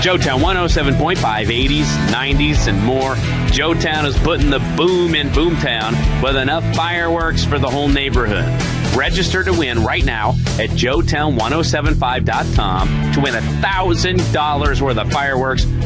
Joetown 107.5, 80s, 90s, and more. Joetown is putting the boom in Boomtown with enough fireworks for the whole neighborhood. Register to win right now at joetown1075.com to win $1,000 worth of fireworks